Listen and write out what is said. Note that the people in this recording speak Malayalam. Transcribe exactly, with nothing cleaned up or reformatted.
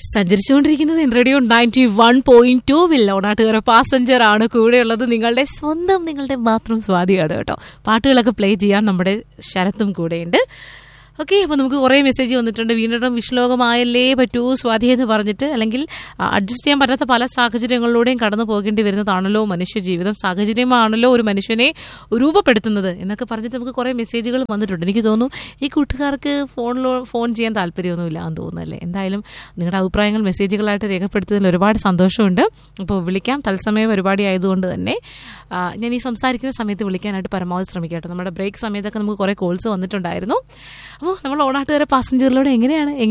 സഞ്ചരിച്ചുകൊണ്ടിരിക്കുന്നത് radio ninety one point two will ഓണാട്ടുകാര passenger ആണ് കൂടെയുള്ളത്. നിങ്ങളുടെ സ്വന്തം നിങ്ങളുടെ മാത്രം സ്വാതിയാണ് കേട്ടോ. പാട്ടുകളൊക്കെ പ്ലേ ചെയ്യാൻ നമ്മുടെ ശരത്തും കൂടെയുണ്ട്. ഓക്കെ, അപ്പോൾ നമുക്ക് കുറേ മെസ്സേജ് വന്നിട്ടുണ്ട്. വീണ്ടും വിഷ്ലോകമായല്ലേ പറ്റൂ സ്വാതി എന്ന് പറഞ്ഞിട്ട്, അല്ലെങ്കിൽ അഡ്ജസ്റ്റ് ചെയ്യാൻ പറ്റാത്ത പല സാഹചര്യങ്ങളിലൂടെയും കടന്നു പോകേണ്ടി വരുന്നതാണല്ലോ മനുഷ്യ ജീവിതം, സാഹചര്യമാണല്ലോ ഒരു മനുഷ്യനെ രൂപപ്പെടുത്തുന്നത് എന്നൊക്കെ പറഞ്ഞിട്ട് നമുക്ക് കുറേ മെസ്സേജുകൾ വന്നിട്ടുണ്ട്. എനിക്ക് തോന്നുന്നു ഈ കൂട്ടുകാർക്ക് ഫോണിലോ ഫോൺ ചെയ്യാൻ താല്പര്യമൊന്നുമില്ല എന്ന് തോന്നുന്നല്ലേ. എന്തായാലും നിങ്ങളുടെ അഭിപ്രായങ്ങൾ മെസ്സേജുകളായിട്ട് രേഖപ്പെടുത്തുന്നതിൽ ഒരുപാട് സന്തോഷമുണ്ട്. അപ്പോൾ വിളിക്കാം, തത്സമയ പരിപാടി ആയതുകൊണ്ട് തന്നെ ഞാൻ ഈ സംസാരിക്കുന്ന സമയത്ത് വിളിക്കാനായിട്ട് പരമാവധി ശ്രമിക്കട്ടെ. നമ്മുടെ ബ്രേക്ക് സമയത്തൊക്കെ നമുക്ക് കുറേ കോൾസ് വന്നിട്ടുണ്ടായിരുന്നു. അപ്പോൾ നമ്മൾ ഓണാട്ടുകാരെ പാസഞ്ചറിലൂടെ എങ്ങനെയാണ്